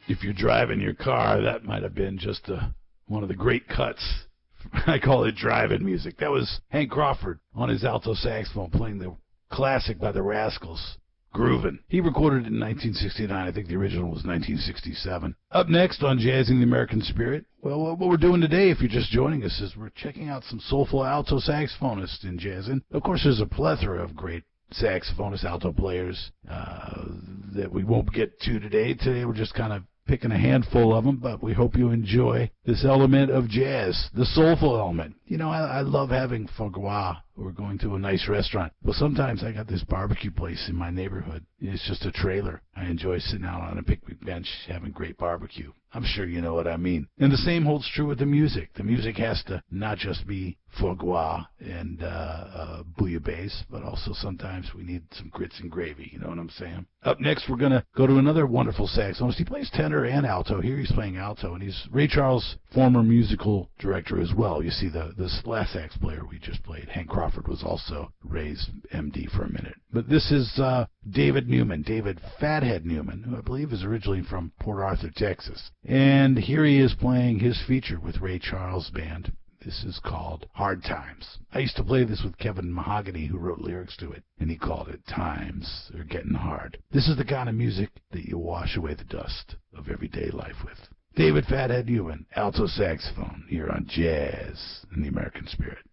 if you're driving your car, that might have been just one of the great cuts. I call it driving music. That was Hank Crawford on his alto saxophone playing the classic by the Rascals, Groovin'. He recorded it in 1969. I think the original was 1967. Up next on Jazzing the American Spirit, well, what we're doing today, if you're just joining us, is we're checking out some soulful alto saxophonists in jazzing. Of course, there's a plethora of great saxophonists, alto players that we won't get to today. Today we're just kind of picking a handful of them, but we hope you enjoy this element of jazz, the soulful element. You know, I love having foie gras or going to a nice restaurant. Well, sometimes I got this barbecue place in my neighborhood. It's just a trailer. I enjoy sitting out on a picnic bench having great barbecue. I'm sure you know what I mean. And the same holds true with the music. The music has to not just be foie gras and bouillabaisse, but also sometimes we need some grits and gravy. You know what I'm saying? Up next, we're going to go to another wonderful saxophonist. He plays tenor and alto. Here he's playing alto, and he's Ray Charles' former musical director as well. You see, the last sax player we just played, Hank Crawford, was also Ray's MD for a minute. But this is David Newman, David Fathead Newman, who I believe is originally from Port Arthur, Texas. And here he is playing his feature with Ray Charles' band. This is called Hard Times. I used to play this with Kevin Mahogany, who wrote lyrics to it, and he called it Times Are Getting Hard. This is the kind of music that you wash away the dust of everyday life with. David Fathead Newman, alto saxophone, here on Jazz in the American Spirit.